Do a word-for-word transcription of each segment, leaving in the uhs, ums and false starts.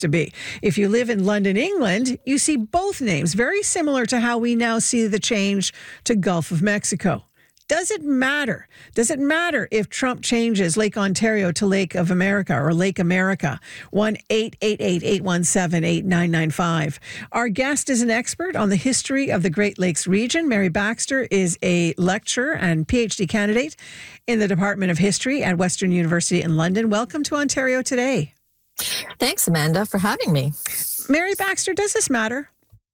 to be. If you live in London, England, you see both names, very similar to how we now see the change to Gulf of Mexico. Does it matter? Does it matter if Trump changes Lake Ontario to Lake of America or Lake America? one eight eight eight, eight one seven, eight nine nine five. Our guest is an expert on the history of the Great Lakes region. Mary Baxter is a lecturer and P H D candidate in the Department of History at Western University in London. Welcome to Ontario Today. Thanks, Amanda, for having me. Mary Baxter, does this matter?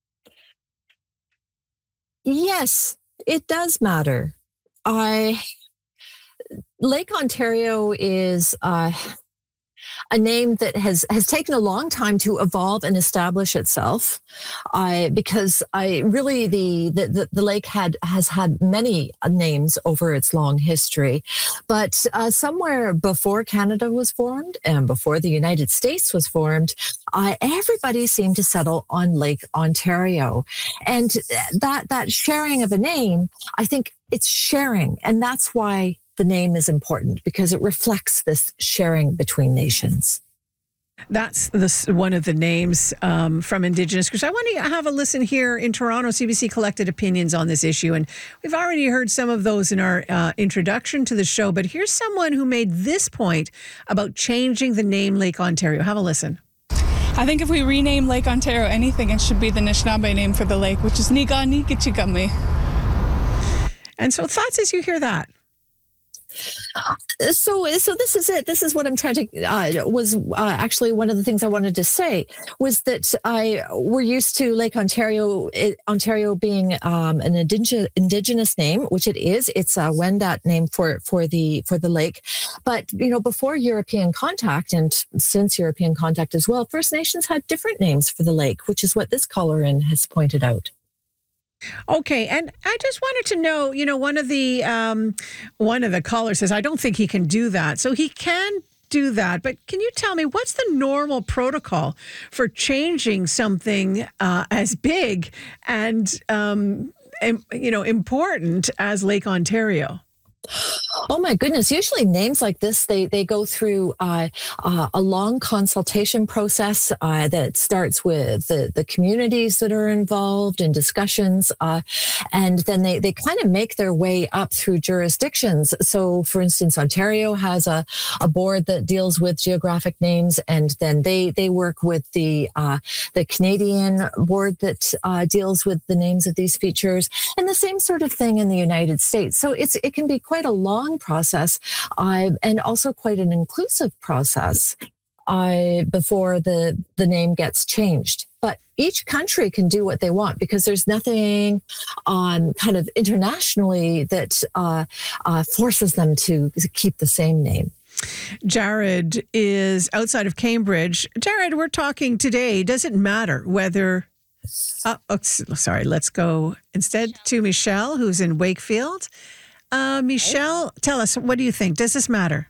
Yes, it does matter. I Lake Ontario is uh, a name that has, has taken a long time to evolve and establish itself. I because I really the, the the lake had has had many names over its long history, but uh, somewhere before Canada was formed and before the United States was formed, uh, everybody seemed to settle on Lake Ontario, and that that sharing of a name, I think. It's sharing, and that's why the name is important, because it reflects this sharing between nations. That's this, one of the names um, from Indigenous groups. I want to have a listen here in Toronto. C B C collected opinions on this issue, and we've already heard some of those in our uh, introduction to the show, but here's someone who made this point about changing the name Lake Ontario. Have a listen. I think if we rename Lake Ontario anything, it should be the Anishinaabe name for the lake, which is Niigani Gichigami. And so thoughts as you hear that? So, so this is it. This is what I'm trying to, uh, was uh, actually one of the things I wanted to say was that I, we're used to Lake Ontario, it, Ontario being um, an indige- indigenous name, which it is. It's a Wendat name for, for the, for the lake. But, you know, before European contact and since European contact as well, First Nations had different names for the lake, which is what this caller in has pointed out. Okay, and I just wanted to know, you know, one of the um, one of the callers says, I don't think he can do that. So he can do that, but can you tell me what's the normal protocol for changing something uh, as big and, um, im- you know, important as Lake Ontario? Oh my goodness! Usually names like this, they they go through uh, uh, a long consultation process uh, that starts with the, the communities that are involved in discussions, uh, and then they, they kind of make their way up through jurisdictions. So, for instance, Ontario has a, a board that deals with geographic names, and then they they work with the uh, the Canadian board that uh, deals with the names of these features, and the same sort of thing in the United States. So it's it can be quite a long process uh, and also quite an inclusive process uh, before the, the name gets changed. But each country can do what they want because there's nothing on um, kind of internationally that uh, uh, forces them to keep the same name. Jared is outside of Cambridge. Jared, we're talking today. Does it matter whether... Uh, oh, sorry, let's go instead to Michelle, who's in Wakefield. Uh, Michelle, tell us, what do you think? Does this matter?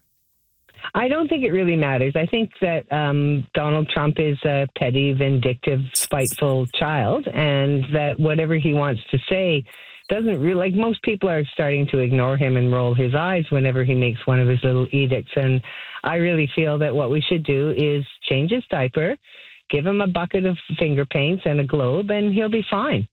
I don't think it really matters. I think that um, Donald Trump is a petty, vindictive, spiteful child, and that whatever he wants to say doesn't really, like most people are starting to ignore him and roll his eyes whenever he makes one of his little edicts. And I really feel that what we should do is change his diaper, give him a bucket of finger paints and a globe, and he'll be fine.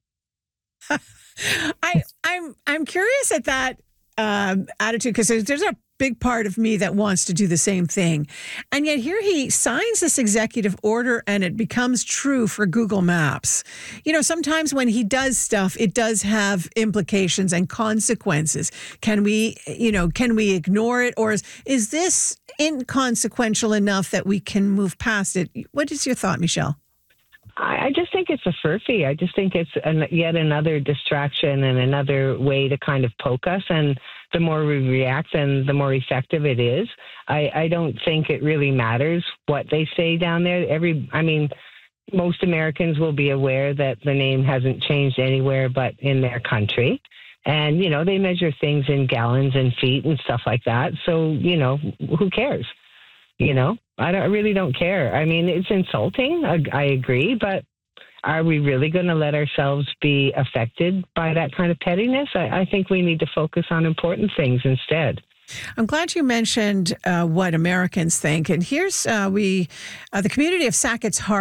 I, I'm I'm curious at that um, attitude because there's, there's a big part of me that wants to do the same thing. And yet here he signs this executive order and it becomes true for Google Maps. You know, sometimes when he does stuff, it does have implications and consequences. Can we, you know, can we ignore it? Or is, is this inconsequential enough that we can move past it? What is your thought, Michelle? I just think it's a furphy. I just think it's an, yet another distraction and another way to kind of poke us. And the more we react, and the more effective it is. I, I don't think it really matters what they say down there. Every, I mean, most Americans will be aware that the name hasn't changed anywhere but in their country. And, you know, they measure things in gallons and feet and stuff like that. So, you know, who cares? You know, I, don't, I really don't care. I mean, it's insulting. I, I agree. But are we really going to let ourselves be affected by that kind of pettiness? I, I think we need to focus on important things instead. I'm glad you mentioned uh, what Americans think. And here's uh, we, uh, the community of Sackett's Harbour